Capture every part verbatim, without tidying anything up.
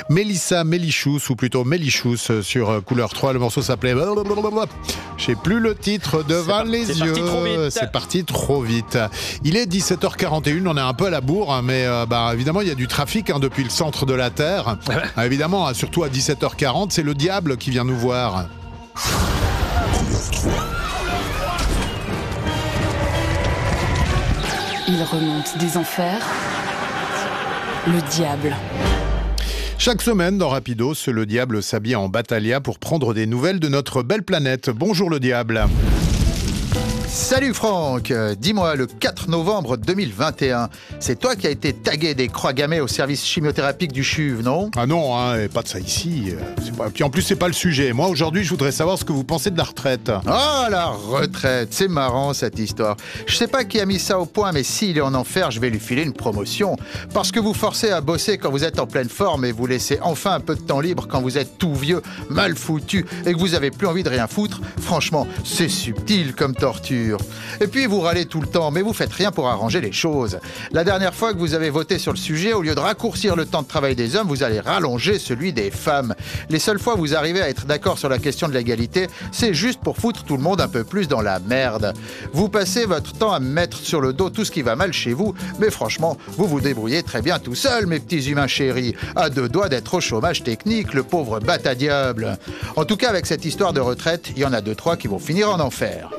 Mélissa Mélichous, ou plutôt Mélichous sur Couleur trois. Le morceau s'appelait... Je sais plus le titre, devant les c'est yeux. Parti trop vite. C'est parti trop vite. Il est dix-sept heures quarante et une, on est un peu à la bourre, hein, mais euh, bah, évidemment, il y a du trafic hein, depuis le centre de la Terre. Ah, évidemment, hein, surtout à dix-sept heures quarante, c'est le diable qui vient nous voir. Il remonte des enfers, le diable. Chaque semaine dans Rapidos, le diable s'habille en Battaglia pour prendre des nouvelles de notre belle planète. Bonjour le diable. Salut Franck, dis-moi, le quatre novembre deux mille vingt et un, c'est toi qui as été tagué des croix gammées au service chimiothérapique du C H U V, non? Ah non, hein, et pas de ça ici. C'est pas... Puis en plus, c'est pas le sujet. Moi, aujourd'hui, je voudrais savoir ce que vous pensez de la retraite. Ah, la retraite, c'est marrant cette histoire. Je sais pas qui a mis ça au point, mais s'il est en enfer, je vais lui filer une promotion. Parce que vous forcez à bosser quand vous êtes en pleine forme et vous laissez enfin un peu de temps libre quand vous êtes tout vieux, mal foutu et que vous avez plus envie de rien foutre, franchement, c'est subtil comme torture. Et puis vous râlez tout le temps, mais vous faites rien pour arranger les choses. La dernière fois que vous avez voté sur le sujet, au lieu de raccourcir le temps de travail des hommes, vous allez rallonger celui des femmes. Les seules fois où vous arrivez à être d'accord sur la question de l'égalité, c'est juste pour foutre tout le monde un peu plus dans la merde. Vous passez votre temps à mettre sur le dos tout ce qui va mal chez vous, mais franchement, vous vous débrouillez très bien tout seul, mes petits humains chéris, à deux doigts d'être au chômage technique, le pauvre bata-diable. En tout cas, avec cette histoire de retraite, il y en a deux, trois qui vont finir en enfer.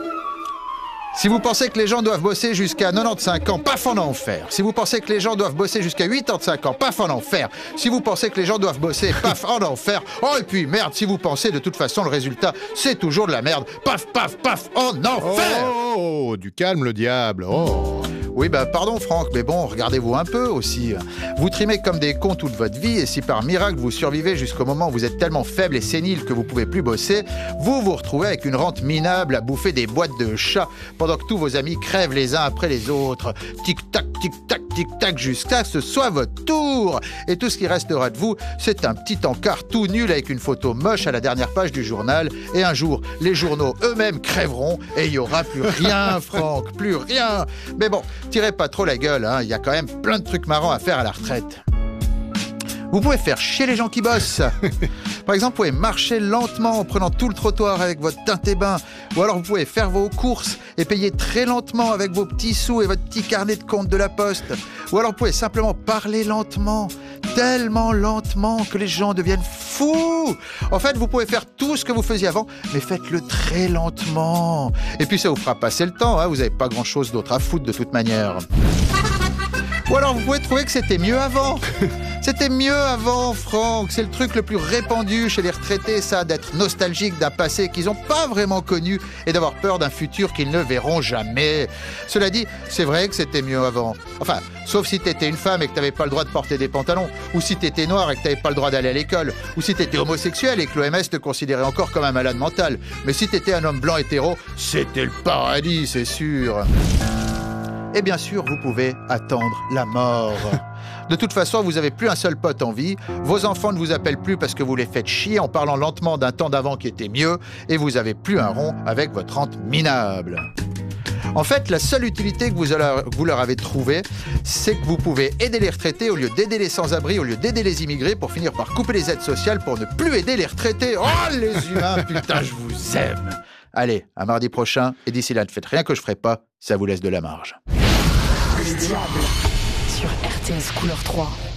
Si vous pensez que les gens doivent bosser jusqu'à quatre-vingt-quinze ans, paf en enfer. Si vous pensez que les gens doivent bosser jusqu'à quatre-vingt-quinze ans, paf en enfer. Si vous pensez que les gens doivent bosser, paf en enfer. Oh et puis merde, si vous pensez de toute façon le résultat, c'est toujours de la merde, paf paf paf en enfer. Oh, oh, du calme le diable. Oh. Oui, bah pardon Franck, mais bon, regardez-vous un peu aussi. Vous trimez comme des cons toute votre vie et si par miracle vous survivez jusqu'au moment où vous êtes tellement faible et sénile que vous pouvez plus bosser, vous vous retrouvez avec une rente minable à bouffer des boîtes de chats pendant que tous vos amis crèvent les uns après les autres. Tic-tac, tic-tac, tic-tac, jusqu'à ce soit votre tour. Et tout ce qui restera de vous, c'est un petit encart tout nul avec une photo moche à la dernière page du journal. Et un jour, les journaux eux-mêmes crèveront et il n'y aura plus rien, Franck, plus rien. Mais bon, tirez pas trop la gueule, hein. Il y a quand même plein de trucs marrants à faire à la retraite. Vous pouvez faire chier les gens qui bossent. Par exemple, vous pouvez marcher lentement en prenant tout le trottoir avec votre teinte et bain. Ou alors vous pouvez faire vos courses et payer très lentement avec vos petits sous et votre petit carnet de compte de la poste. Ou alors vous pouvez simplement parler lentement, tellement lentement que les gens deviennent fous. En fait, vous pouvez faire tout ce que vous faisiez avant, mais faites-le très lentement. Et puis ça vous fera passer le temps, hein. Vous n'avez pas grand-chose d'autre à foutre de toute manière. Ou alors vous pouvez trouver que c'était mieux avant. C'était mieux avant, Franck. C'est le truc le plus répandu chez les retraités, ça, d'être nostalgique d'un passé qu'ils n'ont pas vraiment connu et d'avoir peur d'un futur qu'ils ne verront jamais. Cela dit, c'est vrai que c'était mieux avant. Enfin, sauf si t'étais une femme et que t'avais pas le droit de porter des pantalons, ou si t'étais noir et que t'avais pas le droit d'aller à l'école, ou si t'étais homosexuel et que l'O M S te considérait encore comme un malade mental. Mais si t'étais un homme blanc hétéro, c'était le paradis, c'est sûr. Et bien sûr, vous pouvez attendre la mort. De toute façon, vous n'avez plus un seul pote en vie, vos enfants ne vous appellent plus parce que vous les faites chier en parlant lentement d'un temps d'avant qui était mieux, et vous n'avez plus un rond avec votre rente minable. En fait, la seule utilité que vous, leur, vous leur avez trouvée, c'est que vous pouvez aider les retraités au lieu d'aider les sans-abri, au lieu d'aider les immigrés, pour finir par couper les aides sociales pour ne plus aider les retraités. Oh, les humains, putain, je vous aime. Allez, à mardi prochain, et d'ici là, ne faites rien que je ferai pas, ça vous laisse de la marge. Le diable sur R T S Couleur trois.